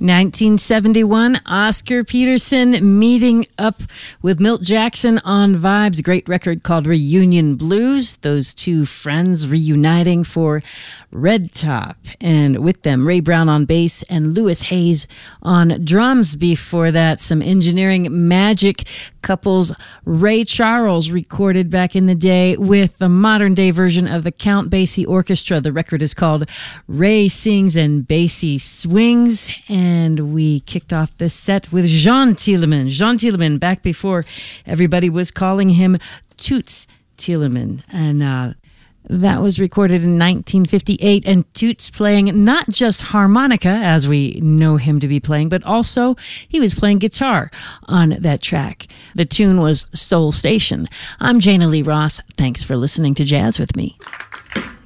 1971, Oscar Peterson meeting up with Milt Jackson on Vibes. Great record called Reunion Blues. Those two friends reuniting for Red Top. And with them, Ray Brown on bass and Louis Hayes on drums. Before that, some engineering magic couples. Ray Charles recorded back in the day with the modern day version of the Count Basie Orchestra. The record is called Ray Sings and Basie Swings. And we kicked off this set with Jean Thielemann. Jean Thielemann, back before everybody was calling him Toots Thielemann. And that was recorded in 1958, and Toots playing not just harmonica, as we know him to be playing, but also he was playing guitar on that track. The tune was Soul Station. I'm Jana Lee Ross. Thanks for listening to Jazz with Me.